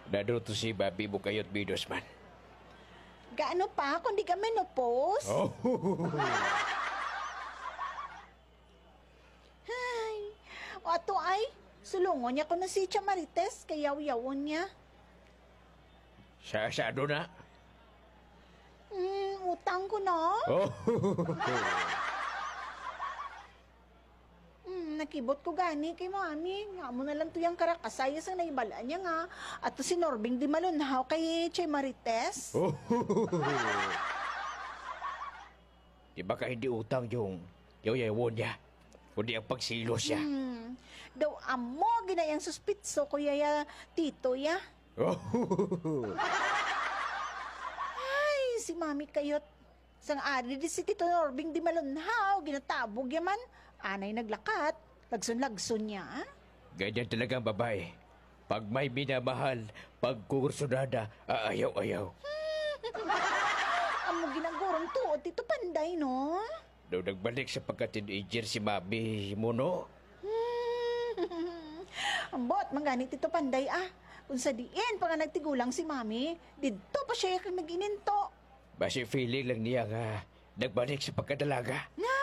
Naduto si Bobby mo kayo't bidos man. Gaano pa kung di ka menopause? Oh, Ay, o ato ay, sulungon niya ko na si Tia Marites, kayaw-yawon niya. sa asado na. Utang ko na. Oh, Nakibot ko gani kay mami. Nga mo na lang to yung karakasaya sa naibala niya nga. At to si Norbing di malunhaw kay Tia Marites. oh. Di ba ka hindi utang yung yaw-yawon niya? Kundi ang pagsilos niya. Daw amo ginayang suspitso ko yaya tito ya. Oh, Ay, si mami kayot. Sang ari di si Tito Norbing di malunhaw, ginatabog yaman. Anay naglakat, lagson-lagson niya. ganyan talagang babae. Pag may minamahal, pag kursunada, aayaw-ayaw. Amo ginagurong tuot Tito Panday, no? Nung nagbalik sa pagka-teenager si Mami mo, no? Ambot, mangganit Tito Panday Kung sa diin pa nga nagtigulang si mami, dito pa siya kang nag-ininto. Basi feeling lang niya nga nagbalik sa pagkadalaga. Nga,